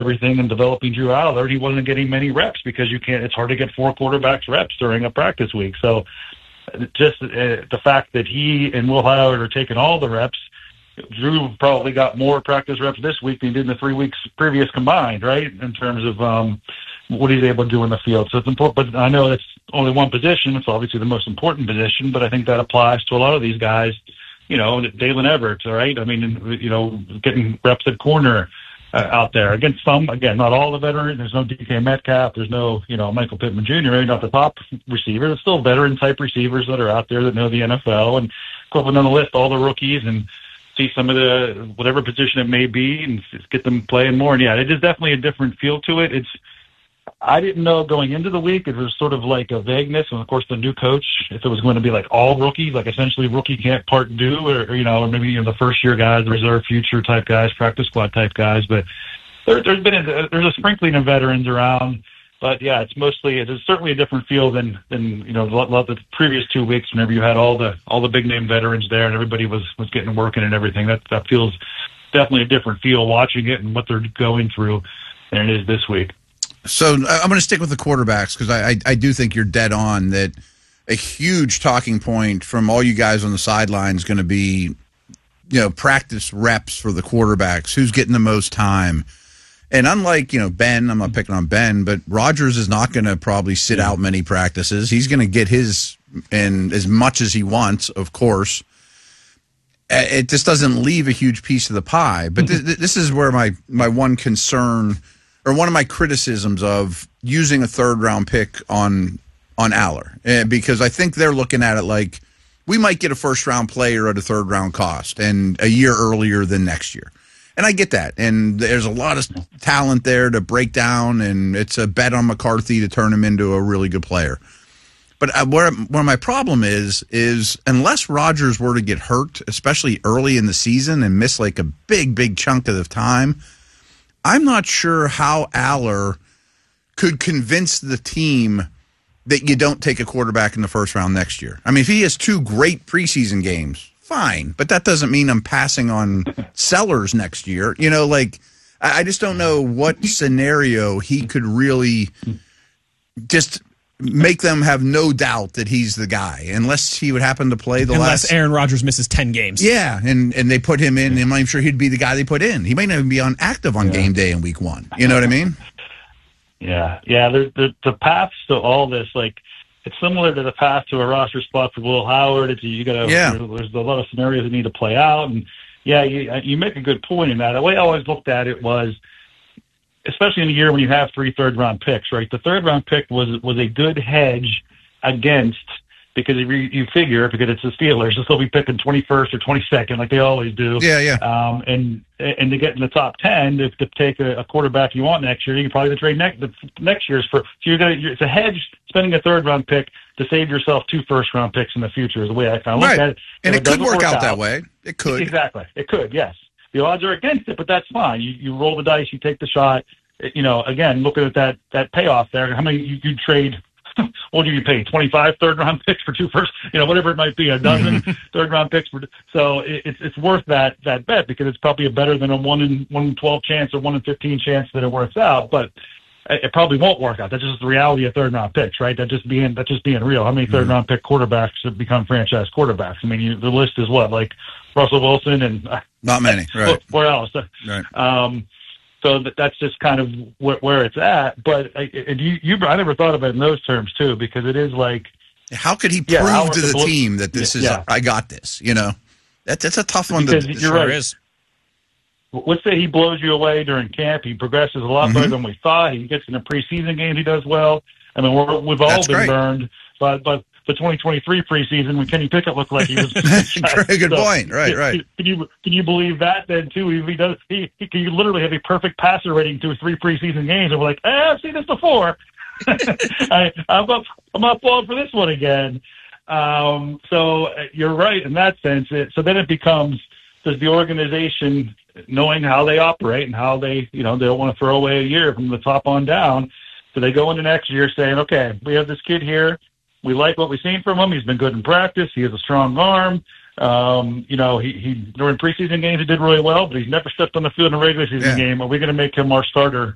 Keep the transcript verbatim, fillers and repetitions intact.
everything and developing Drew Aller, he wasn't getting many reps because you can't. It's hard to get four quarterbacks reps during a practice week. So just uh, the fact that he and Will Howard are taking all the reps, Drew probably got more practice reps this week than he did in the three weeks previous combined, right, in terms of um, what he's able to do in the field. So it's important. But I know it's only one position. It's obviously the most important position, but I think that applies to a lot of these guys. You know, Dalen Everett, all right? I mean, you know, getting reps at corner uh, out there. Against some, again, not all the veterans. There's no D K Metcalf. There's no, you know, Michael Pittman Junior, maybe not the top receiver. There's still veteran-type receivers that are out there that know the N F L. And go up and down the list, all the rookies, and see some of the, whatever position it may be, and get them playing more. And, yeah, it is definitely a different feel to it. It's, I didn't know going into the week, it was sort of like a vagueness. And, of course, the new coach, if it was going to be like all rookies, like essentially rookie can't part do, or, or you know, or maybe you know, the first-year guys, the reserve future type guys, practice squad type guys. But there, there's been a, there's a sprinkling of veterans around. But, yeah, it's mostly – it's certainly a different feel than, than you know, the previous two weeks whenever you had all the all the big-name veterans there and everybody was, was getting working and everything. That, that feels definitely a different feel watching it and what they're going through than it is this week. So I'm going to stick with the quarterbacks because I, I, I do think you're dead on that a huge talking point from all you guys on the sideline is going to be, you know, practice reps for the quarterbacks, who's getting the most time. And unlike, you know, Ben, I'm not picking on Ben, but Rodgers is not going to probably sit out many practices. He's going to get his in as much as he wants, of course. It just doesn't leave a huge piece of the pie. But th- this is where my, my one concern – or one of my criticisms of using a third-round pick on on Aller, uh, because I think they're looking at it like we might get a first-round player at a third-round cost and a year earlier than next year. And I get that. And there's a lot of talent there to break down, and it's a bet on McCarthy to turn him into a really good player. But uh, where, where my problem is, is unless Rodgers were to get hurt, especially early in the season and miss like a big, big chunk of the time, I'm not sure how Aller could convince the team that you don't take a quarterback in the first round next year. I mean, if he has two great preseason games, fine, but that doesn't mean I'm passing on Sellers next year. You know, like, I just don't know what scenario he could really just make them have no doubt that he's the guy, unless he would happen to play the unless last... Unless Aaron Rodgers misses ten games. Yeah, and, and they put him in, and I'm sure he'd be the guy they put in. He might not even be on active on yeah. game day in week one. You know what I mean? Yeah, yeah. The, the, the paths to all this, like, it's similar to the path to a roster spot for Will Howard. It's, you gotta, yeah. There's a lot of scenarios that need to play out, and yeah, you, you make a good point in that. The way I always looked at it was, especially in a year when you have three third-round picks, right? The third-round pick was was a good hedge against, because you, you figure, because it's the Steelers, they'll be picking twenty-first or twenty-second like they always do. Yeah, yeah. Um, and and to get in the top ten, if to take a, a quarterback you want next year, you can probably trade next the next year's for. So you're gonna, you're, it's a hedge spending a third-round pick to save yourself two first-round picks in the future is the way I kind of right. look at it. And if it, it could work, work out, out that way. It could. Exactly. It could, yes. The odds are against it, but that's fine. You you roll the dice, you take the shot. You know, again, looking at that that payoff there, how many you, you trade? What do you pay? twenty-five third round picks for two first? You know, whatever it might be, a dozen third round picks for. So it, it's it's worth that that bet because it's probably a better than a one in one in twelve chance or one in fifteen chance that it works out. But it probably won't work out. That's just the reality of third round picks, right? That just being that just being real. How many third round pick quarterbacks have become franchise quarterbacks? I mean, you, the list is what, like Russell Wilson and uh, not many, right? Where else? Right. Um, So that, that's just kind of where, where it's at. But I, and you, you, I never thought of it in those terms too, because it is like, how could he prove yeah, to the blo- team that this is yeah. I got this? You know, that's that's a tough one. Because to, you're sure right. is. Let's say he blows you away during camp. He progresses a lot mm-hmm. better than we thought. He gets in a preseason game. He does well. I mean, we're, we've all that's been great. burned, but but. The twenty twenty-three preseason when Kenny Pickett looked like he was. Great, good so, point. Right, right. Can you can you believe that then too? If he does, he, he can literally have a perfect passer rating through three preseason games, and we're like, eh, I've seen this before. I, I'm up, I'm up falling for this one again. Um, so you're right in that sense. It, so then it becomes, does the organization, knowing how they operate and how they, you know, they don't want to throw away a year from the top on down, so they go into next year saying, okay, we have this kid here. We like what we've seen from him. He's been good in practice. He has a strong arm. Um, you know, he, he during preseason games he did really well, but he's never stepped on the field in a regular season yeah. game. Are we going to make him our starter